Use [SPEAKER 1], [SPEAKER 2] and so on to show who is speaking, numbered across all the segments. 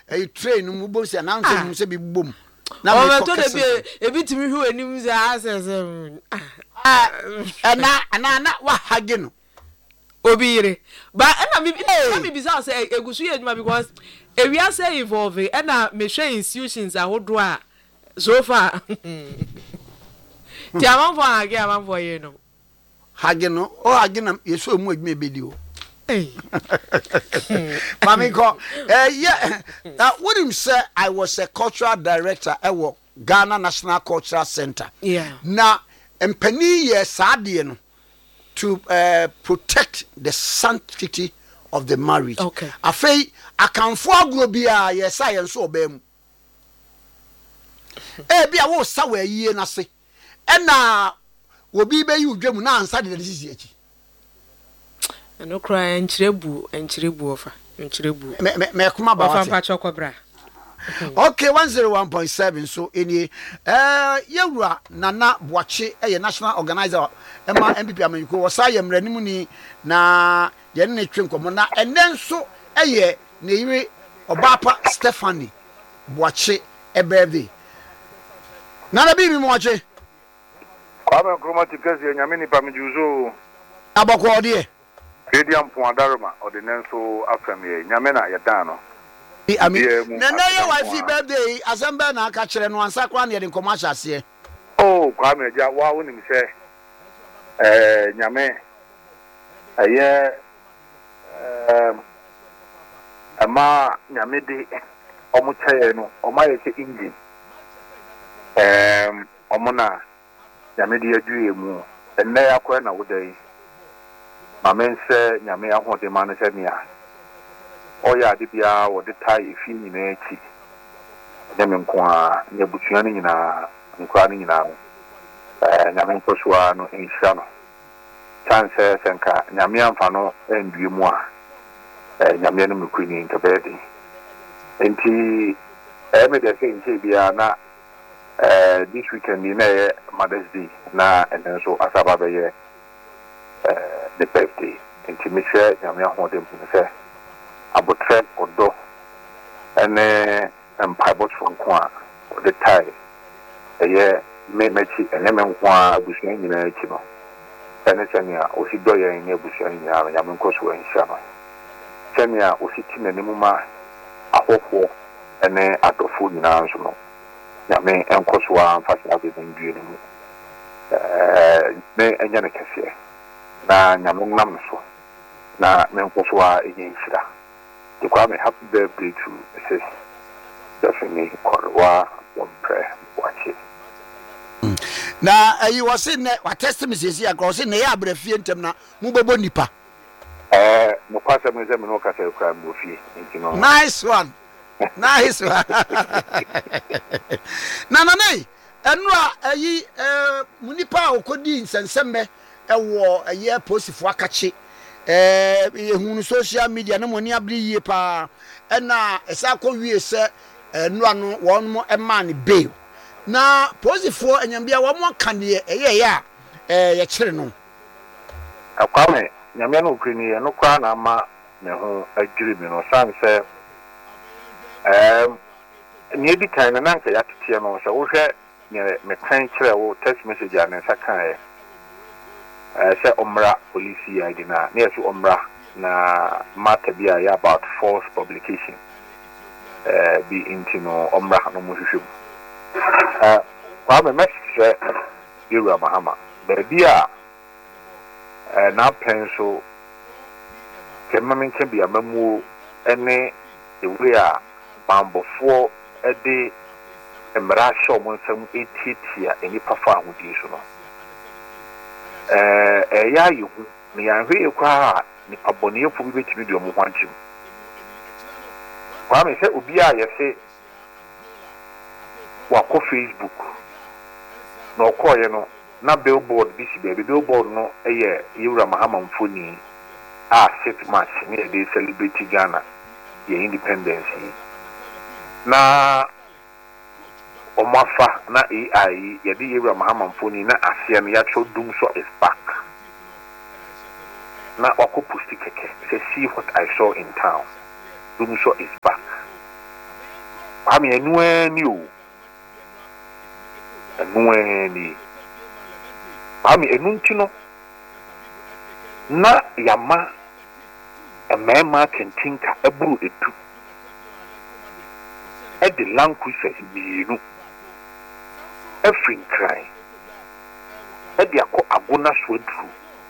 [SPEAKER 1] a train mu bo se na nso mu se bi bom na
[SPEAKER 2] me to de bi e bi timi hu anim se
[SPEAKER 1] na wa hage no
[SPEAKER 2] obire ba na me bi say egusu ye adwuma because ewia say involve na me hwe institutions ahodo a so far ti amanfo hage amanfo ye no
[SPEAKER 1] hage no o hage na yeso mu adwuma ebedi o Mami ko yeah what him say I was a cultural director at Ghana National Cultural Center.
[SPEAKER 2] Yeah.
[SPEAKER 1] Na empani ye saade no to protect the sanctity of the marriage.
[SPEAKER 2] Okay.
[SPEAKER 1] Afei akanfo agro bia ye sa ye so obam. Bia wo sa wa yie na se. Na obi be yi udwam na ansa de sisi achi.
[SPEAKER 2] No cry enchirebu ofa enchirebu
[SPEAKER 1] me kuma ba
[SPEAKER 2] ofa pa chokobra.
[SPEAKER 1] Okay 101.7 so any yewura Nana Boache national organizer ema MPP amanyiko wosa ye mranimu ni na ye ne twenkomo na enen so ne yire Obapa Stephanie Boache birthday Nana bibi mo wache
[SPEAKER 3] Kwame Nkrumah tikezi nyamini pamijuzo
[SPEAKER 1] abako de
[SPEAKER 3] Media Mpuadaruma ordinanso afamye nyamena yadano
[SPEAKER 1] Nana ye wife birthday azamba na aka kire no ansa kwa na ye nkomo ahyase
[SPEAKER 3] Oh Kwame ja wa wonim se nyame aye ama nyame de omo chaye no omo ye se engine omo na nyame de aduye mu enne yakwa na wodai Mamense nyame ahode mane se mia oya de bia wo de tai efi nyina echi nyame nko a nyabutua ni nyina nkwa ni nyina nyame nkosua no insha no chance senka nyame amfa no endue mu a nyame no mekuni nkabedi enti me de se nche bia na this weekend ni na Mother's Day na enso asaba be ye the birthday into Michelle Yamia Hodem say abotre odo and pibot from Kwa or the tie a year mechi and Kwa Bushan in a chino. Senatania or Sidoya in Bushan Yaman Kosu and Shama. Senia or sitting in the Muma a hope and then at the food in Ansuno. Yame and Kosua and Fashion everything dreaming. And Yanaka. Na nyamam so na menkoswa enyinshira de kwa me happy birthday to sis definitely korwa wompre wache
[SPEAKER 1] na you was in what testimony say across in ya brefie ntem na mu bebo nipa
[SPEAKER 3] no kwasa me no kasa kwa mbofi ntino
[SPEAKER 1] nice one na nei enura ayi munipa okodi nsensemme ewo aye posifo akache ehunu social media na moni abri yie pa na esa ko wie se enura no won mo ema ne bail na posifo anyambia wo mo kane eye ya ye kire no
[SPEAKER 3] akwame nyamia no kwini no kwa na ma me ho adwiri mi no san se ni di kan na nka ya tete no se wo hwe me kan kire wo text message ya ne sakan say omra police idina na yesu omra na matter bia ya about false publication be into no omra no mo hwehwem kwa me message Yura Mahama bia na penso kemamin ke bia mamu ene ewe a bambofo ede emra show mo nsam etitia eni pafa ahudi so no ya yuhu ni yanhwe kwa ni pabone fu bi betimi de omo hwanchim kwa me se obi a yese wa ko Facebook no koye no na billboard bi si baby billboard no eye Yura Mahama mfoni a sit match ni dey celebrate Ghana ye independence na omafa na AI ye di Yura Mahama mfoni na asia no ya cho dum so is back na wako pusti keke say see what I saw in town dum so is back Kwame Enuani o. Enuani. Kwame Enuntino. Na yama emema kentinka eburu etu. Edi languages mienu. Efrin cry. Edi ako agona swedru.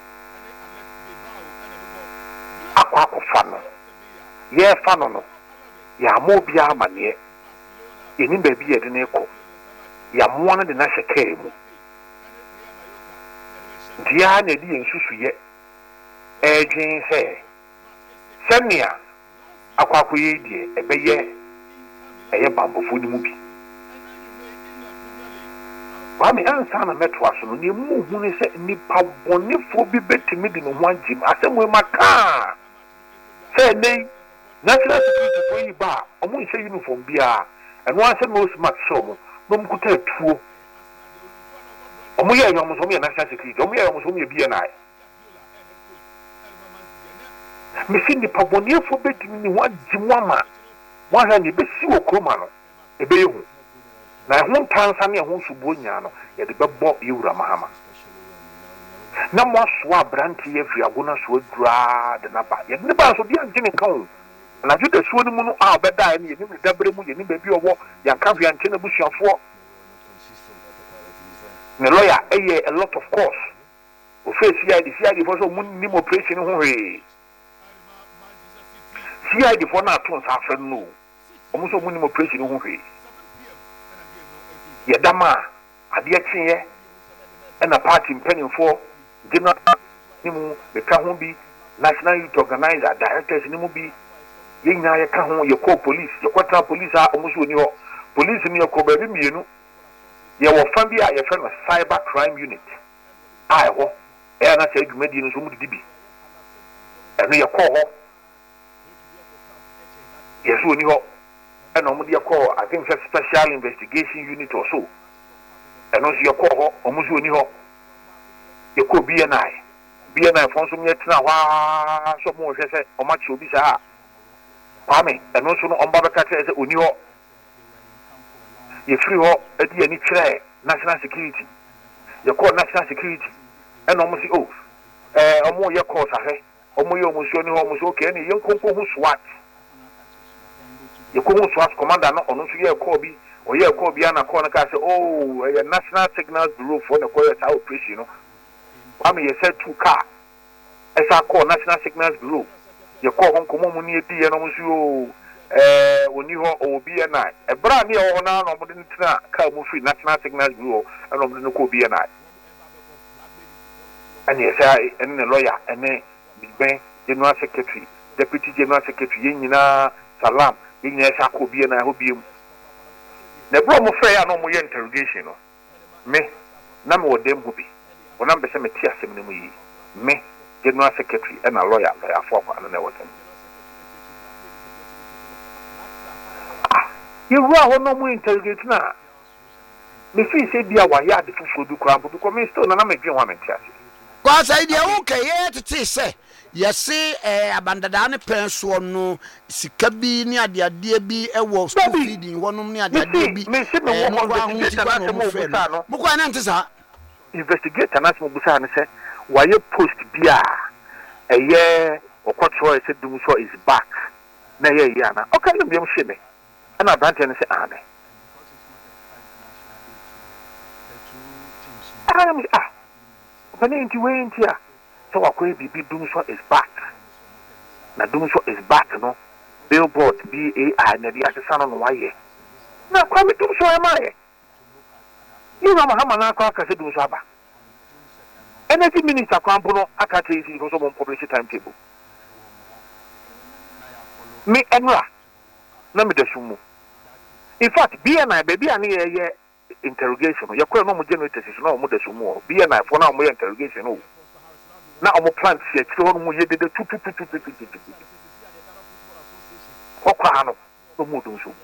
[SPEAKER 3] Ako fano. Ye fano no. Ya mo bia amane. Yeni baby ye de ne ko. Ya mo na de na hwekere mu. Dia na di ensusu ye. Edwin se. Semia akwakoye die ebeye eye bambofo ni mu bi. Kwame ansa na metro aso no ne mu hu ne se nipa bonefo bi betimi de no ho agim asemu maka. Say nay national security for you ba omo nse uniform bia eno anse no smart show mo no mkuta tuo omo ye yomo so me national security omo ye yomo so me bia na me sin ni paboni fo betimi ni ho agim ama mo ha ni be si okroma no ebe yehu na ho tansa ne ho subo nya no ye de bebo yewura mahama na mo so abranti ye fi agona so adura de na ba ye ne ba so bia ngene kan na juda so ni mu no a obeda ne ye ni dabre mu ye ni ba bi owo ya kan fi ante na busuafo ne lawyer a lot of course o face CID for so mu ni mo operation ho he CID for na to sa fa no o mu so mu ni mo operation ho he ye dama ade akye na party penning for general nimu be ka ho bi national youth organizer directors nimu bi yenya ye ka ho ye call police ye kwata police a omuso ni ho police ni ye ko ba bi mienu ye wo fa bi a ye fa no cyber crime unit ai ho e na se adwumadi no so mu dibi eno ye call ho ye so ni ho eno mu de call I think special investigation unit or so eno so ye call ho omuso ni ho ye ko BNI fonso me tena wa so mo hwese o ma chi obi sa Kwame eno so no omba beka tell say oni ho ye free ho edi ani kire national security ye call national security eno mo si omo ye call sa he omo ye omo so ni ho omo so ke ni ye nkonko hu SWAT ye ko hu SWAT commander no ono so ye call bi o ye call bi ana call na ka say ye national signals bureau for the call sa operation no Kwame ye said 2 car esa call national signals bureau ye call hon komo mu ni edi ye no so oni ho BNI e bra ni e ho na no mo de ntina car mu free national signals bureau e no mo de ko BNI and ye say en lawyer en ben general secretary deputy general secretary ye nyina salam ye nyina sa ko BNI ho biem na bro mo frɛ ya no mo ye interrogation no me na me wodem ho bi wona mbese me tia sem ne mu yi me general secretary and a lawyer for kwa na wotem you wa ho no mu interrogate na me fi se bia wa ya de fufu du kwa mpo because me still na me dwen wa me tia se
[SPEAKER 1] kwa sai dia okay ye tete se yesi abandada ne penso no sika bi ni ade bi ewo school feeding wonum ni ade bi
[SPEAKER 3] me se me wo ho no
[SPEAKER 1] mo kwa na ntisa
[SPEAKER 3] investigator na mo busa ne se waye post bia eye okwotro e se dum so is back na ye ya na okay no biam hye me ana brante ne se ane bani nti we nti a so wakoy bibi dum so is back na dum so is back no billboard BAI na dia se sano no waye na kwa mi dum so e maye you know Mahama na kwa ka se dum so aba energy minister kwampo no akata isi ko so mo publish timetable me enra na me dasumu in fact BNI baby ani ye interrogation ye kwa no mo generators no mo dasumu BNI for na mo interrogation no na o mo plant se tiro no mo ye dede tutu okwa no no mo dum so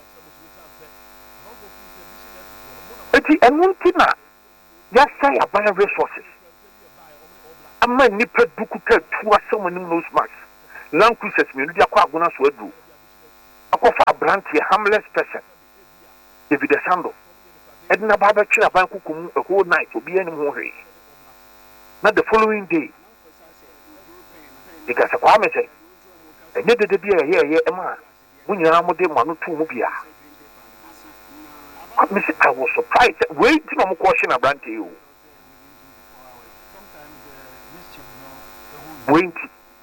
[SPEAKER 3] eti enuntina ya say abaya resources amma nipa dukuta tuwa sama nim nose mask languages me ndia kwa agona so adu akofa brand harmless person David Sando edna baba twa ban kukum a whole night obi anim ho hwe na the following day because Kwame say enye de bia ye ema munyina mo de manu tu mu bia I was surprised wait till mo question abrante you wait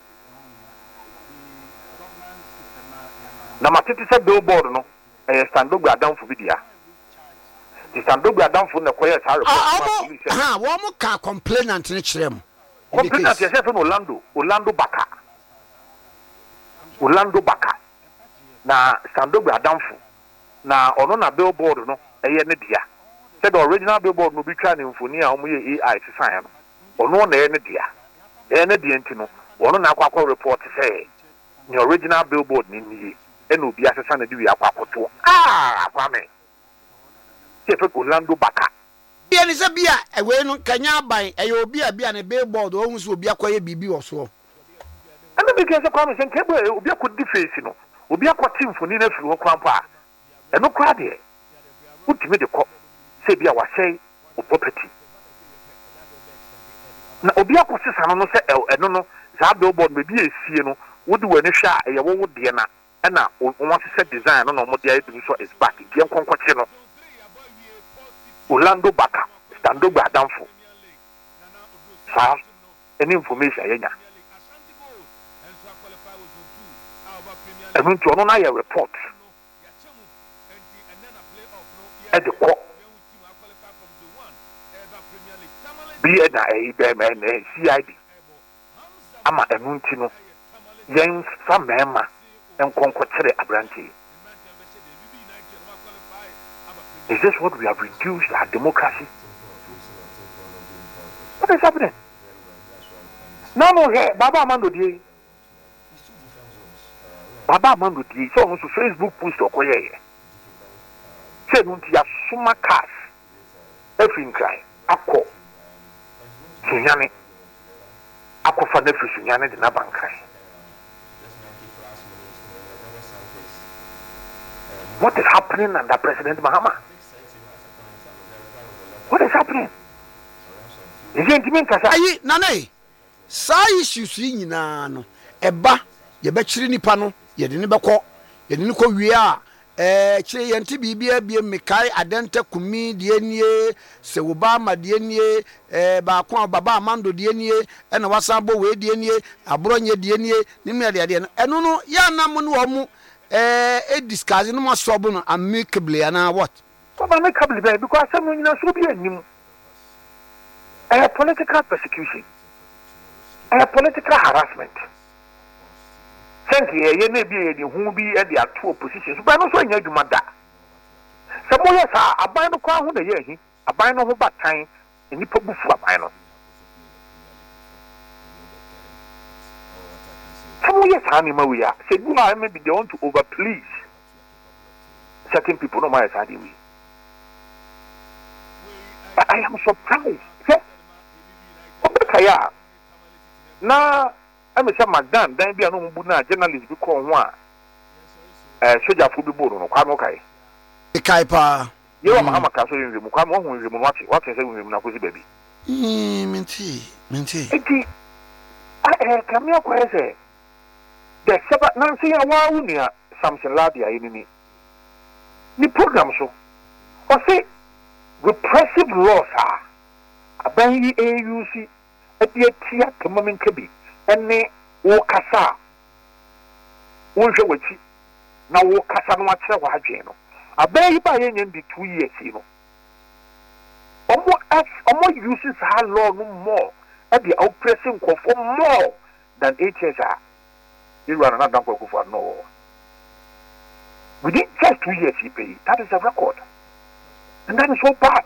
[SPEAKER 3] na matete say billboard no stand up down for video the stand up down for na koye sa report
[SPEAKER 1] wo mo ka complainant ni kirem
[SPEAKER 3] complainant say from Orlando Baka na stand up down for na ono na billboard no eye ne dia said the original billboard no bi twa ne mfoni a omo ye AI sisan no ono na eye ne dia ntino ono na akwa report say the original billboard ni ni eno obi asesa na di wi akwa akoto Kwame chefe Orlando Baka
[SPEAKER 1] bia ni se bia ewe no kanya ban eye obi a bia ne billboard o hu so obi akoye bibi wo so
[SPEAKER 3] ana bi ke se Kwame se nkebo obi akodi face no obi akwati mfoni na firi wo kwampa eno kwa de utimi de ko se bia wa sei o property na obi akwosesa no se eno no za billboard be bia esie no wodi wani hwa eye wo de na na won se design no mo de ayi so is back die nkonkoche no Orlando Baka stand up adamfo sa any information yenya enu to no na ya report at the court be na CID ama enu ntino yen fa mema enkonkotere abranti. Is this what we have reduced our democracy? What is happening? No, Baba Amando Di. Baba Amando Di. So on Facebook post okoye. Say nunti ya suma cars. Every cry. Ako. Sunyane. Ako fa nefu sunyane de na bankrai. What is happening under President Mahama? What is happening? Is it intimate kasa?
[SPEAKER 1] Ayi nane. Sa issues nyina no eba ye be kire nipa no ye de ne bekọ ye de ne kọ wie a kire ye nti bibia bie mekai adenta kumi de nie se wo ba ma de nie ba ko baba Amando de nie na wasan bo we de nie abronye de nie ni me de no eno no ya nam no wo mu discuss no mo sobo no amicably and what
[SPEAKER 3] amicably because some nyina so bi anim political persecution political harassment thank you ye na bi ye de hu bi e de ato opposition so ba no so anya adwuma da se mo ye sa aban no kwa hu na ye hi aban no ho batan nipa bufu aban no some yes ani ma we are say you are maybe they want to over please certain people no my side we I am surprised okay na I'm say madam dan bia no mbu na journalist bi ko ho a soja fu bi boro no kwa no kai
[SPEAKER 1] kai pa
[SPEAKER 3] ye wa Mahama ka so yin mu kwa mo hu yin mu what say yin mu na ko si baby
[SPEAKER 1] minti
[SPEAKER 3] eti kam ya ko say the seba nansi ya wa unia Samson Ladia yini ni program so o say repressive laws are aban yi AUC tia kamamin kabi enne wo kasa wo hwe wachi na wo kasa no akere wa adwen no aban yi ba yenye ndi 2 years yi no omo uses her law no more at the oppressing for more than 8 years you run another for no within just 2 years he paid. That is a record and that is so bad.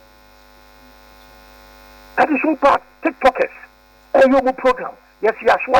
[SPEAKER 3] That is so bad. TikTokers, a program. Yes,